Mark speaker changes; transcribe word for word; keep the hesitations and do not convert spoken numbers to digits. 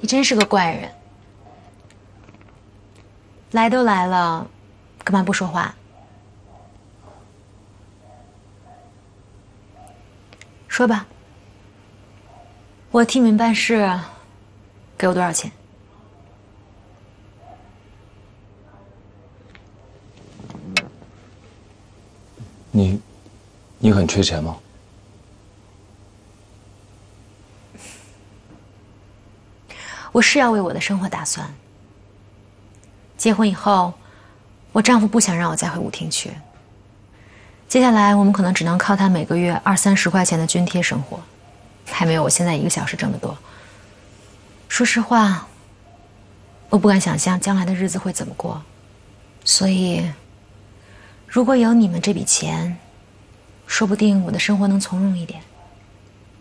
Speaker 1: 你真是个怪人。来都来了，干嘛不说话？说吧，我替你们办事，给我多少钱？
Speaker 2: 你，你很缺钱吗？
Speaker 1: 我是要为我的生活打算。结婚以后，我丈夫不想让我再回舞厅去。接下来我们可能只能靠他每个月二三十块钱的津贴生活，还没有我现在一个小时挣得多。说实话，我不敢想象将来的日子会怎么过，所以，如果有你们这笔钱，说不定我的生活能从容一点。